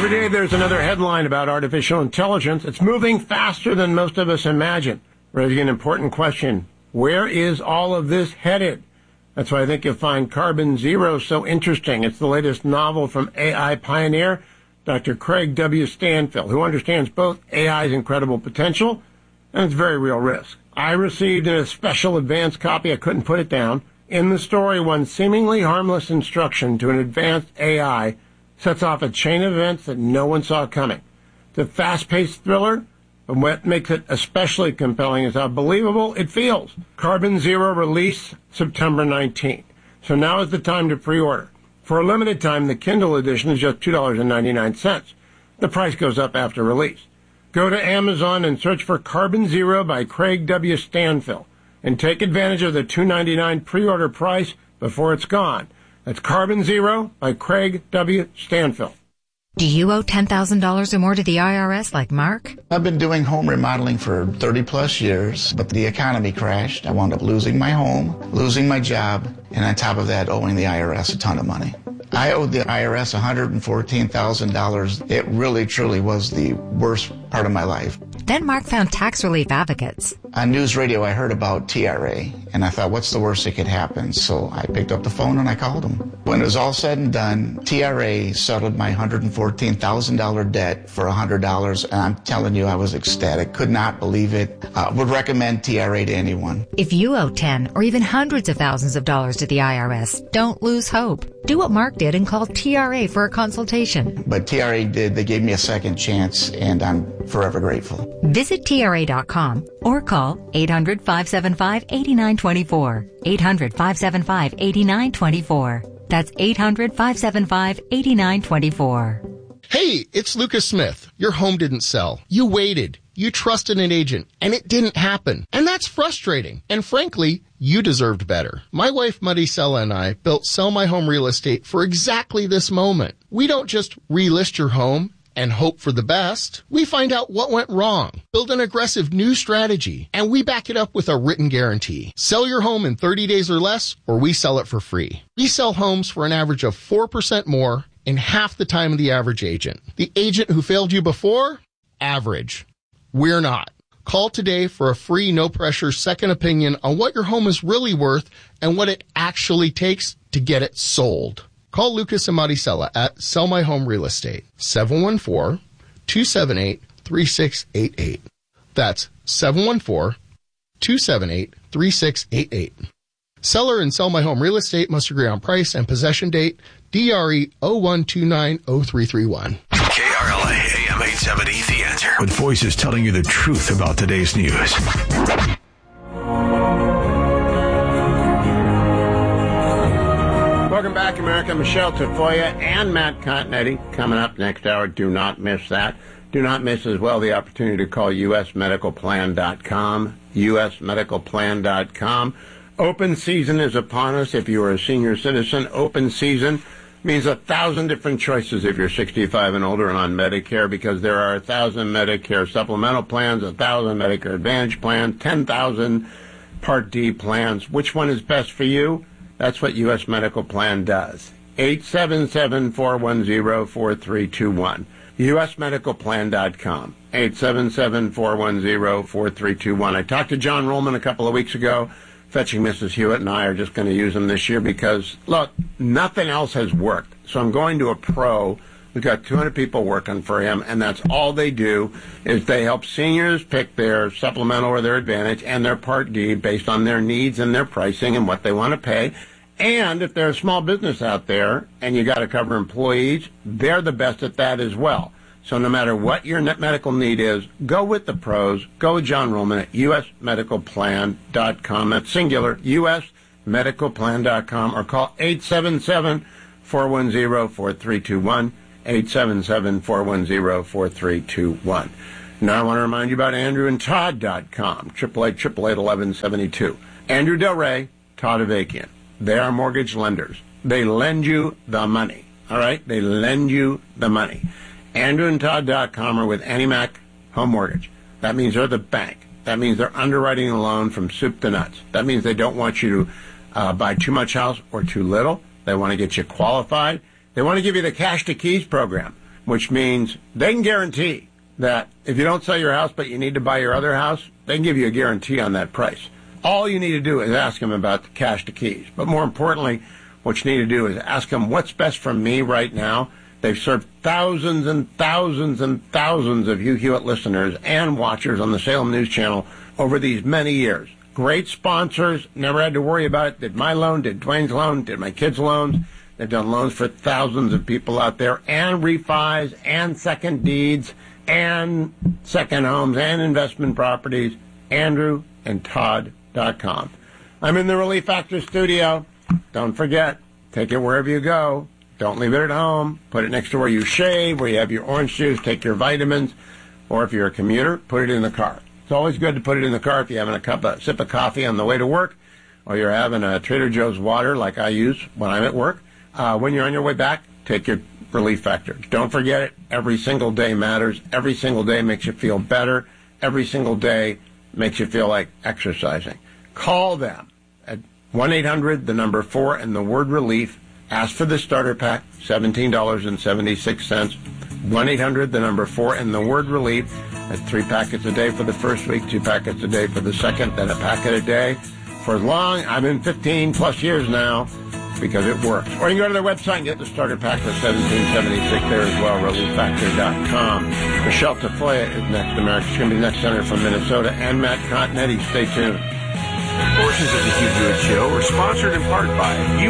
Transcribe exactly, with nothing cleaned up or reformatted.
Every day there's another headline about artificial intelligence. It's moving faster than most of us imagine, raising an important question. Where is all of this headed? That's why I think you'll find Carbon Zero so interesting. It's the latest novel from A I pioneer Doctor Craig W. Stanfill, who understands both A I's incredible potential and its very real risk. I received a special advanced copy. I couldn't put it down. In the story, one seemingly harmless instruction to an advanced A I sets off a chain of events that no one saw coming. It's a fast-paced thriller, but what makes it especially compelling is how believable it feels. Carbon Zero released September nineteenth, so now is the time to pre-order. For a limited time, the Kindle edition is just two dollars and ninety-nine cents. The price goes up after release. Go to Amazon and search for Carbon Zero by Craig W. Stanfill and take advantage of the two dollars and ninety-nine cents pre-order price before it's gone. That's Carbon Zero by Craig W. Stanfill. Do you owe ten thousand dollars or more to the I R S like Mark? I've been doing home remodeling for thirty plus years, but the economy crashed. I wound up losing my home, losing my job, and on top of that, owing the I R S a ton of money. I owed the I R S one hundred fourteen thousand dollars. It really, truly was the worst part of my life. Then Mark found Tax Relief Advocates. On news radio, I heard about T R A, and I thought, what's the worst that could happen? So I picked up the phone and I called them. When it was all said and done, T R A settled my one hundred fourteen thousand dollars debt for one hundred dollars, and I'm telling you, I was ecstatic. Could not believe it. Uh, would recommend T R A to anyone. If you owe ten or even hundreds of thousands of dollars to the I R S, don't lose hope. Do what Mark did and call T R A for a consultation. But T R A did. They gave me a second chance, and I'm forever grateful. Visit T R A dot com or call eight hundred, five seven five, eight nine two four. eight hundred, five seven five, eight nine two four. That's eight hundred, five seven five, eight nine two four. Hey, it's Lucas Smith. Your home didn't sell. You waited. You trusted an agent, and it didn't happen. And that's frustrating. And frankly, you deserved better. My wife, Maricela, and I built Sell My Home Real Estate for exactly this moment. We don't just relist your home and hope for the best. We find out what went wrong, build an aggressive new strategy, and we back it up with a written guarantee. Sell your home in thirty days or less, or we sell it for free. We sell homes for an average of four percent more in half the time of the average agent. The agent who failed you before? Average. We're not. Call today for a free, no-pressure second opinion on what your home is really worth and what it actually takes to get it sold. Call Lucas and Maricela at Sell My Home Real Estate, seven one four, two seven eight, three six eight eight. That's seven one four, two seven eight, three six eight eight. Seller and Sell My Home Real Estate must agree on price and possession date. D R E zero one two nine zero three three one. K R L A A M eight seventy, The Answer. With voices telling you the truth about today's news. Welcome back, America. Michelle Tafoya and Matt Continetti coming up next hour. Do not miss that. Do not miss as well the opportunity to call U S medical plan dot com, U S medical plan dot com. Open season is upon us. If you are a senior citizen, open season means a thousand different choices if you're sixty-five and older and on Medicare, because there are a thousand Medicare supplemental plans, a thousand Medicare Advantage plans, ten thousand Part D plans. Which one is best for you? That's what U S Medical Plan does. eight seven seven, four one zero, four three two one. U S medical plan dot com. eight seven seven, four one zero, four three two one. I talked to John Rollman a couple of weeks ago. Fetching Missus Hewitt and I are just going to use him this year because, look, nothing else has worked. So I'm going to a pro. We've got two hundred people working for him, and that's all they do is they help seniors pick their supplemental or their Advantage and their Part D based on their needs and their pricing and what they want to pay. And if they're a small business out there and you got to cover employees, they're the best at that as well. So no matter what your medical need is, go with the pros. Go with John Rollman at U S medical plan dot com. That's singular, U S medical plan dot com, or call eight seven seven, four one zero, four three two one, eight seven seven, four one zero, four three two one. Now I want to remind you about andrew and todd dot com, eight eight eight, eight eight, eleven seventy-two. Andrew Del Rey, Todd Avakian. They are mortgage lenders. They lend you the money, all right? They lend you the money. andrew and todd dot com are with AnnieMac Home Mortgage. That means they're the bank. That means they're underwriting a loan from soup to nuts. That means they don't want you to uh, buy too much house or too little. They want to get you qualified. They want to give you the cash to keys program. which means they can guarantee that if you don't sell your house but you need to buy your other house, they can give you a guarantee on that price. All you need to do is ask them about the cash to keys. But more importantly, what you need to do is ask them what's best for me right now. They've served thousands and thousands and thousands of Hugh Hewitt listeners and watchers on the Salem News Channel over these many years. Great sponsors, never had to worry about it. Did my loan, did Dwayne's loan, did my kids' loans. They've done loans for thousands of people out there, and refis, and second deeds, and second homes, and investment properties. Andrew and Todd dot com. I'm in the Relief Factor studio. Don't forget, take it wherever you go. Don't leave it at home. Put it next to where you shave, where you have your orange juice, take your vitamins, or if you're a commuter, put it in the car. It's always good to put it in the car if you're having a cup of, sip of coffee on the way to work, or you're having a Trader Joe's water like I use when I'm at work. Uh, when you're on your way back, take your Relief Factor. Don't forget it. Every single day matters. Every single day makes you feel better. Every single day makes you feel like exercising. Call them at one eight hundred, the number four, and the word relief. Ask for the starter pack, seventeen dollars and seventy-six cents. one eight hundred, the number four, and the word relief. That's three packets a day for the first week, two packets a day for the second, then a packet a day. For as long, I'm in fifteen plus years now, because it works. Or you can go to their website and get the starter pack for seventeen seventy-six there as well, relief factor dot com. Michelle Tafoya is next. America's going to be the next senator from Minnesota, and Matt Continetti. Stay tuned. Portions of the Hugh Hewitt Show are sponsored in part by U